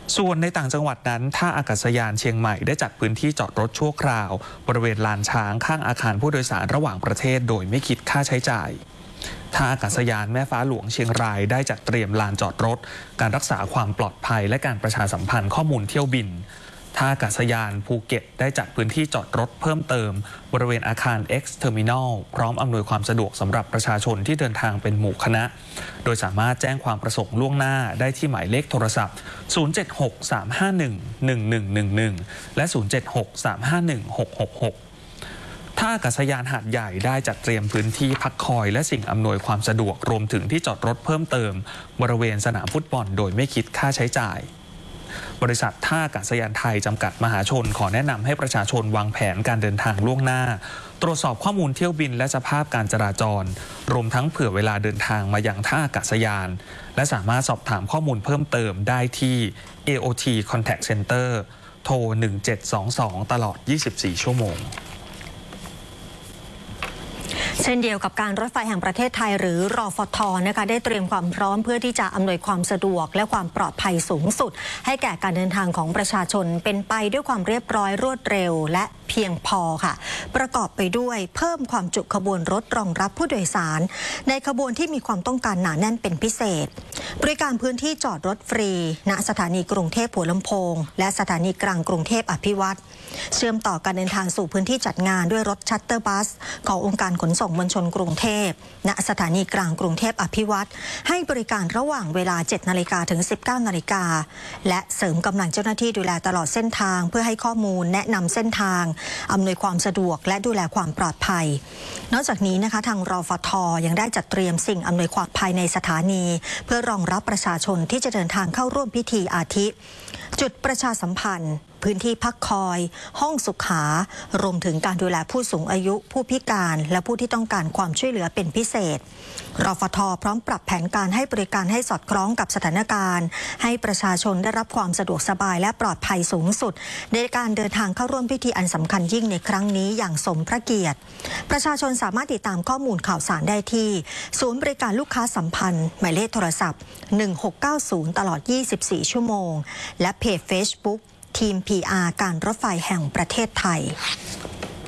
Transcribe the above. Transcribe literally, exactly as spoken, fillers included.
ส่วนในต่างจังหวัดนั้นท่าอากาศยานเชียงใหม่ได้จัดพื้นที่จอดรถชั่วคราวบริเวณลานช้างข้างอาคารผู้โดยสารระหว่างประเทศโดยไม่คิดค่าใช้จ่ายท่าอากาศยานแม่ฟ้าหลวงเชียงรายได้จัดเตรียมลานจอดรถการรักษาความปลอดภัยและการประชาสัมพันธ์ข้อมูลเที่ยวบินท่าอากาศยานภูเก็ตได้จัดพื้นที่จอดรถเพิ่มเติมบริเวณอาคาร X Terminal พร้อมอำนวยความสะดวกสำหรับประชาชนที่เดินทางเป็นหมู่คณะโดยสามารถแจ้งความประสงค์ล่วงหน้าได้ที่หมายเลขโทรศัพท์ ศูนย์ เจ็ด หก สาม ห้า หนึ่ง หนึ่ง หนึ่ง หนึ่ง หนึ่ง และ ศูนย์ เจ็ด หก สาม ห้า หนึ่ง หก หก หก ท่าอากาศยานหาดใหญ่ได้จัดเตรียมพื้นที่พักคอยและสิ่งอำนวยความสะดวกรวมถึงที่จอดรถเพิ่มเติมบริเวณสนามฟุตบอลโดยไม่คิดค่าใช้จ่ายบริษัทท่าอากาศยานไทยจำกัดมหาชนขอแนะนำให้ประชาชนวางแผนการเดินทางล่วงหน้าตรวจสอบข้อมูลเที่ยวบินและสภาพการจราจรรวมทั้งเผื่อเวลาเดินทางมายังท่าอากาศยานและสามารถสอบถามข้อมูลเพิ่มเติมได้ที่ เอ โอ ที Contact Center โทร หนึ่ง เจ็ด สอง สอง ตลอด ยี่สิบสี่ ชั่วโมงเช่นเดียวกับการรถไฟแห่งประเทศไทยหรือรฟท.นะคะได้เตรียมความพร้อมเพื่อที่จะอำนวยความสะดวกและความปลอดภัยสูงสุดให้แก่การเดินทางของประชาชนเป็นไปด้วยความเรียบร้อยรวดเร็วและเพียงพอค่ะประกอบไปด้วยเพิ่มความจุขบวนรถรองรับผู้โดยสารในขบวนที่มีความต้องการหนาแน่นเป็นพิเศษบริการพื้นที่จอดรถฟรีณสถานีกรุงเทพหัวลำโพงและสถานีกลางกรุงเทพอภิวัตรเชื่อมต่อการเดินทางสู่พื้นที่จัดงานด้วยรถชัตเตอร์บัสขององค์การขนส่งมวลชนกรุงเทพณสถานีกลางกรุงเทพอภิวัตรให้บริการระหว่างเวลา เจ็ดนาฬิกาถึง สิบเก้านาฬิกาและเสริมกำลังเจ้าหน้าที่ดูแลตลอดเส้นทางเพื่อให้ข้อมูลแนะนำเส้นทางอำนวยความสะดวกและดูแลความปลอดภัยนอกจากนี้นะคะทางรฟท.ยังได้จัดเตรียมสิ่งอำนวยความภายในสถานีเพื่อรองรับประชาชนที่จะเดินทางเข้าร่วมพิธีอาทิจุดประชาสัมพันธ์พื้นที่พักคอยห้องสุขารวมถึงการดูแลผู้สูงอายุผู้พิการและผู้ที่ต้องการความช่วยเหลือเป็นพิเศษรฟท.พร้อมปรับแผนการให้บริการให้สอดคล้องกับสถานการณ์ให้ประชาชนได้รับความสะดวกสบายและปลอดภัยสูงสุดในการเดินทางเข้าร่วมพิธีอันสำคัญยิ่งในครั้งนี้อย่างสมพระเกียรติประชาชนสามารถติดตามข้อมูลข่าวสารได้ที่ศูนย์บริการลูกค้าสัมพันธ์หมายเลขโทรศัพท์หนึ่งหกเก้าศูนย์ตลอดยี่สิบสี่ชั่วโมงและเพจ Facebook ทีม พี อาร์ การรถไฟแห่งประเทศไทย